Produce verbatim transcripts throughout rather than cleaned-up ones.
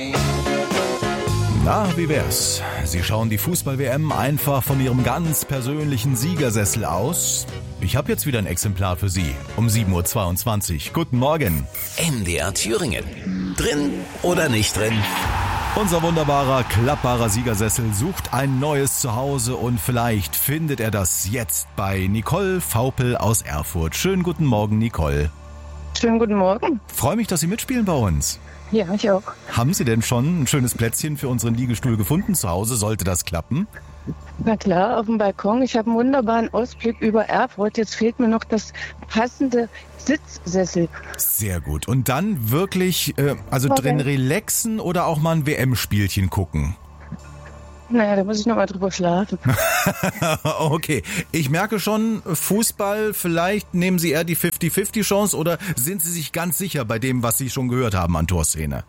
Na, wie wär's? Sie schauen die Fußball-W M einfach von Ihrem ganz persönlichen Siegersessel aus. Ich habe jetzt wieder ein Exemplar für Sie um sieben Uhr zweiundzwanzig. Guten Morgen. M D R Thüringen. Drin oder nicht drin? Unser wunderbarer, klappbarer Siegersessel sucht ein neues Zuhause und vielleicht findet er das jetzt bei Nicole Vaupel aus Erfurt. Schönen guten Morgen, Nicole. Schönen guten Morgen. Freue mich, dass Sie mitspielen bei uns. Ja, ich auch. Haben Sie denn schon ein schönes Plätzchen für unseren Liegestuhl gefunden zu Hause? Sollte das klappen? Na klar, auf dem Balkon. Ich habe einen wunderbaren Ausblick über Erfurt. Jetzt fehlt mir noch das passende Sitzsessel. Sehr gut. Und dann wirklich, äh, also Okay. drin relaxen oder auch mal ein W M-Spielchen gucken? Naja, da muss ich noch mal drüber schlafen. Okay, ich merke schon, Fußball, vielleicht nehmen Sie eher die fünfzig fünfzig Chance oder sind Sie sich ganz sicher bei dem, was Sie schon gehört haben an Torszene?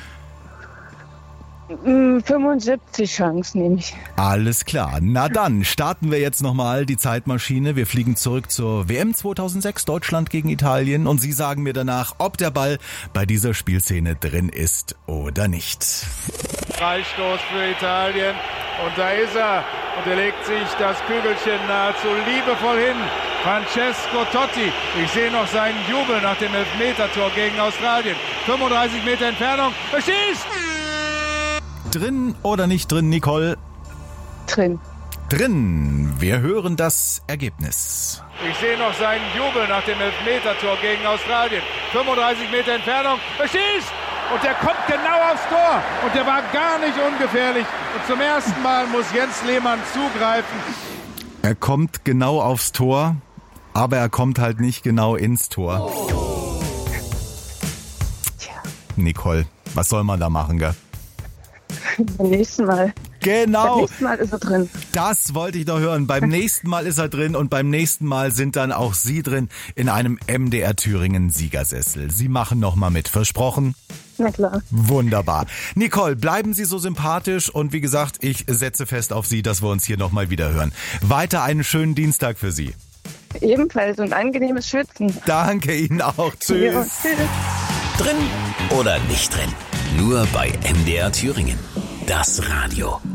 Mm, fünfundsiebzig Chancen nehme ich. Alles klar. Na dann, starten wir jetzt nochmal die Zeitmaschine. Wir fliegen zurück zur W M zweitausendsechs, Deutschland gegen Italien. Und Sie sagen mir danach, ob der Ball bei dieser Spielszene drin ist oder nicht. Freistoß für Italien. Und da ist er. Und er legt sich das Kügelchen nahezu liebevoll hin. Francesco Totti. Ich sehe noch seinen Jubel nach dem Elfmetertor gegen Australien. fünfunddreißig Meter Entfernung. Er schießt! Drin oder nicht drin, Nicole? Drin. Drin. Wir hören das Ergebnis. Ich sehe noch seinen Jubel nach dem Elfmetertor gegen Australien. fünfunddreißig Meter Entfernung. Er schießt! Und der kommt genau aufs Tor. Und der war gar nicht ungefährlich. Und zum ersten Mal muss Jens Lehmann zugreifen. Er kommt genau aufs Tor, aber er kommt halt nicht genau ins Tor. Tja, Nicole, was soll man da machen, gell? beim nächsten Mal. Beim Genau, nächsten Mal ist er drin. das wollte ich doch hören. Beim nächsten Mal ist er drin und beim nächsten Mal sind dann auch Sie drin in einem M D R Thüringen Siegersessel. Sie machen nochmal mit, versprochen? Na klar. Wunderbar. Nicole, bleiben Sie so sympathisch und wie gesagt, ich setze fest auf Sie, dass wir uns hier nochmal wieder hören. Weiter einen schönen Dienstag für Sie. Ebenfalls und angenehmes Schwitzen. Danke Ihnen auch. Tschüss. Ja, tschüss. Drin oder nicht drin? Nur bei M D R Thüringen. Das Radio.